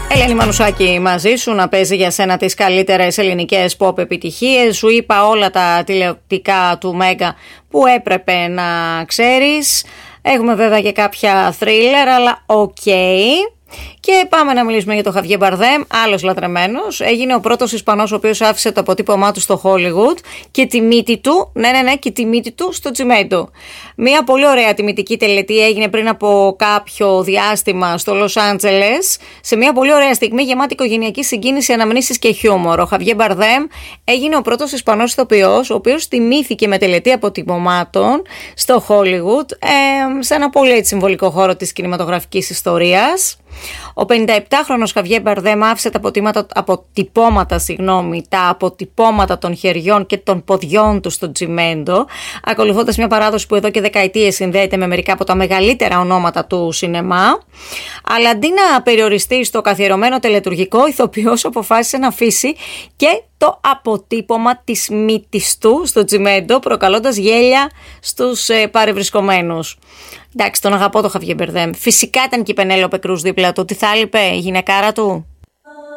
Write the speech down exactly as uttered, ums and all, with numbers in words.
Ελένη Μανουσάκη μαζί σου, να παίζει για σένα τις καλύτερες ελληνικές pop επιτυχίες. Σου είπα όλα τα τηλεοπτικά του Μέγκα που έπρεπε να ξέρεις. Έχουμε βέβαια και κάποια thriller, αλλά οκ. Okay. Και πάμε να μιλήσουμε για τον Χαβιέ Μπαρδέμ, άλλος λατρεμένος. Έγινε ο πρώτος Ισπανός ο οποίος άφησε το αποτύπωμά του στο Hollywood και τη μύτη του, ναι ναι ναι, και τη μύτη του στο τσιμέντο. Μια πολύ ωραία τιμητική τελετή έγινε πριν από κάποιο διάστημα στο Λος Άντζελες, σε μια πολύ ωραία στιγμή γεμάτη οικογενειακή συγκίνηση, αναμνήσεις και χιούμορ. Ο Χαβιέ Μπαρδέμ έγινε ο πρώτος Ισπανός ηθοποιός ο οποίος τιμήθηκε με τελετή αποτυπωμάτων στο Hollywood, ε, σε ένα πολύ έτσι, συμβολικό χώρο της κινηματογραφικής ιστορίας. Ο πενηνταεπτάχρονος Χαβιέ Μπαρδέμ άφησε τα αποτυπώματα, συγγνώμη, τα αποτυπώματα των χεριών και των ποδιών του στο τσιμέντο, ακολουθώντας μια παράδοση που εδώ και δεκαετίες συνδέεται με μερικά από τα μεγαλύτερα ονόματα του σινεμά. Αλλά αντί να περιοριστεί στο καθιερωμένο τελετουργικό, ο ηθοποιός αποφάσισε να αφήσει και το αποτύπωμα της μύτης του στο τσιμέντο, προκαλώντας γέλια στους ε, παρευρισκομένους. Εντάξει, τον αγαπώ το Χαβιέ Μπαρδέμ. Φυσικά ήταν και η Πενέλοπε Κρούς δίπλα του. Τι θα έλειπε η γυναικάρα του.